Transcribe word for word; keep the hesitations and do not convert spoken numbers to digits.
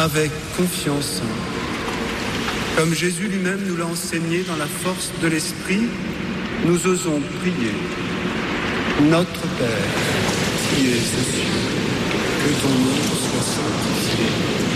avec confiance. Comme Jésus lui-même nous l'a enseigné dans la force de l'Esprit, nous osons prier. Notre Père, qui es aux cieux, que ton nom soit sanctifié.